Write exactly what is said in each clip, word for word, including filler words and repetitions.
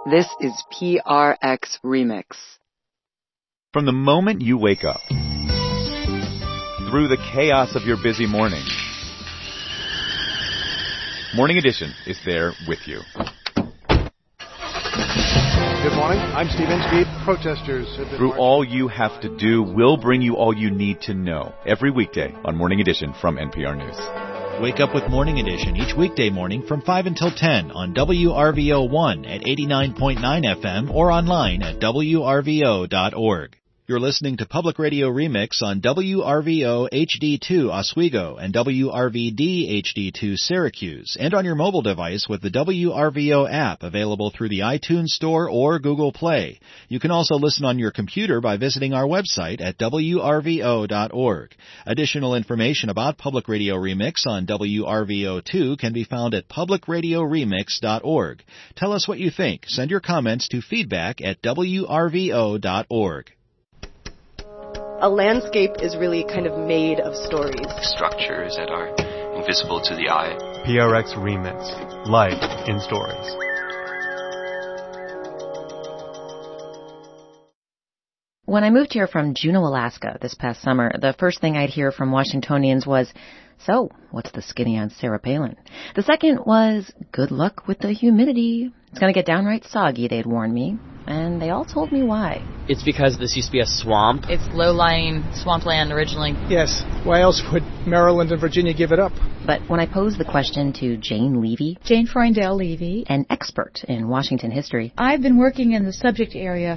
This is P R X Remix. From the moment you wake up, through the chaos of your busy morning, Morning Edition is there with you. Good morning. I'm Steve Inskeep. Protesters have been Through marching. all you have to do, we'll bring you all you need to know every weekday on Morning Edition from N P R News. Wake up with Morning Edition each weekday morning from five until ten on W R V O one at eighty-nine point nine F M or online at W R V O dot org. You're listening to Public Radio Remix on W R V O H D two Oswego and W R V D H D two Syracuse, and on your mobile device with the W R V O app available through the iTunes Store or Google Play. You can also listen on your computer by visiting our website at W R V O dot org. Additional information about Public Radio Remix on W R V O two can be found at public radio remix dot org. Tell us what you think. Send your comments to feedback at W R V O dot org. A landscape is really kind of made of stories. Structures that are invisible to the eye. P R X Remix. Life in stories. When I moved here from Juneau, Alaska this past summer, the first thing I'd hear from Washingtonians was, "So, what's the skinny on Sarah Palin?" The second was, "Good luck with the humidity. It's going to get downright soggy," they'd warned me. And they all told me why. It's because this used to be a swamp. It's low-lying swampland originally. Yes. Why else would Maryland and Virginia give it up? But when I posed the question to Jane Levy, Jane Freundel Levy, an expert in Washington history, I've been working in the subject area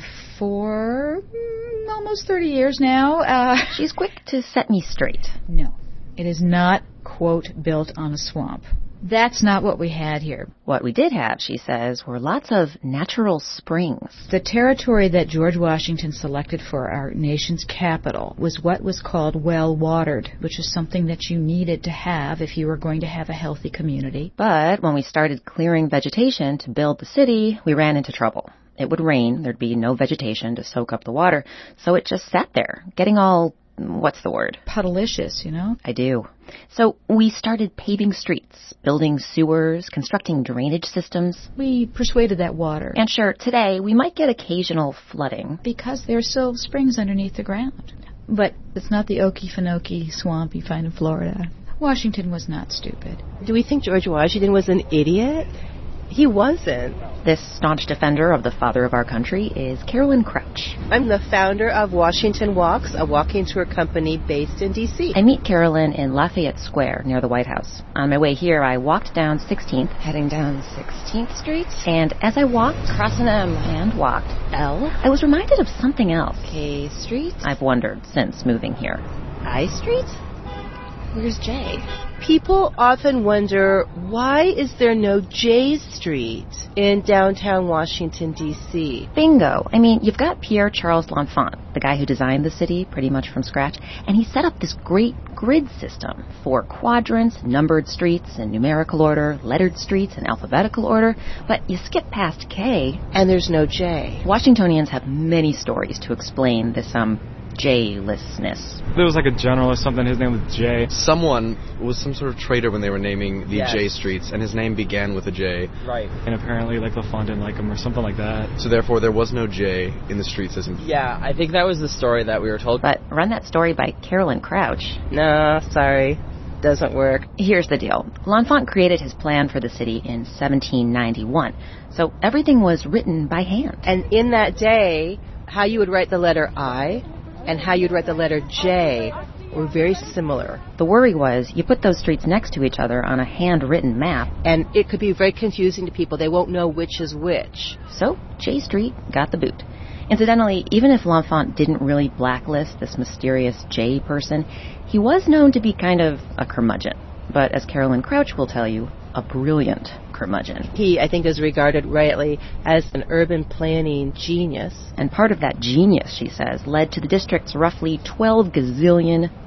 for mm, almost thirty years now. Uh, she's quick to set me straight. No, it is not, quote, built on a swamp. That's not what we had here. What we did have, she says, were lots of natural springs. The territory that George Washington selected for our nation's capital was what was called well-watered, which is something that you needed to have if you were going to have a healthy community. But when we started clearing vegetation to build the city, we ran into trouble. It would rain, there'd be no vegetation to soak up the water, so it just sat there, getting all... what's the word? Puddleicious, you know? I do. So we started paving streets, building sewers, constructing drainage systems. We persuaded that water. And sure, today we might get occasional flooding. Because there are still springs underneath the ground. But it's not the Okefenokee swamp you find in Florida. Washington was not stupid. Do we think George Washington was an idiot? He wasn't. This staunch defender of the father of our country is Carolyn Crouch. I'm the founder of Washington Walks, a walking tour company based in D C. I meet Carolyn in Lafayette Square near the White House. On my way here, I walked down sixteenth, heading down sixteenth Street. And as I walked, crossed an M and walked L, I was reminded of something else. K Street? I've wondered since moving here. I Street? Where's J? People often wonder, why is there no J Street in downtown Washington, D C? Bingo. I mean, you've got Pierre Charles L'Enfant, the guy who designed the city pretty much from scratch, and he set up this great grid system. Four quadrants, numbered streets in numerical order, lettered streets in alphabetical order, but you skip past K, and there's no J. Washingtonians have many stories to explain this, um... J-lessness. There was like a general or something, his name was J. Someone was some sort of traitor when they were naming the yes. J streets, and his name began with a J. Right. And apparently, like, L'Enfant didn't like him or something like that. So therefore, there was no J in the street system. Yeah, I think that was the story that we were told. But run that story by Carolyn Crouch. No, sorry. Doesn't work. Here's the deal. L'Enfant created his plan for the city in seventeen ninety-one, so everything was written by hand. And in that day, how you would write the letter I and how you'd write the letter J were very similar. The worry was you put those streets next to each other on a handwritten map, and it could be very confusing to people. They won't know which is which. So J Street got the boot. Incidentally, even if L'Enfant didn't really blacklist this mysterious J person, he was known to be kind of a curmudgeon. But as Carolyn Crouch will tell you, a brilliant curmudgeon. He, I think, is regarded rightly as an urban planning genius. And part of that genius, she says, led to the district's roughly twelve gazillion